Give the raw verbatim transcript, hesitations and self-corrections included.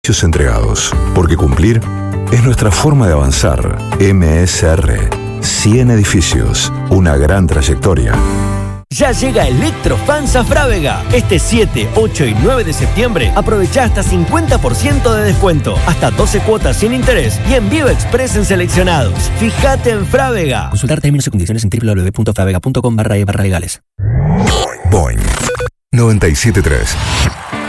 entregados, porque cumplir es nuestra forma de avanzar. M S R, cien edificios, una gran trayectoria. Ya llega Electrofans a Frávega. Este siete, ocho y nueve de septiembre aprovecha hasta cincuenta por ciento de descuento, hasta doce cuotas sin interés y envío express en seleccionados. Fíjate en Frávega. Consultar términos y condiciones en doble u doble u doble u punto fravega punto com barra e barra legales. Boing noventa y siete punto tres.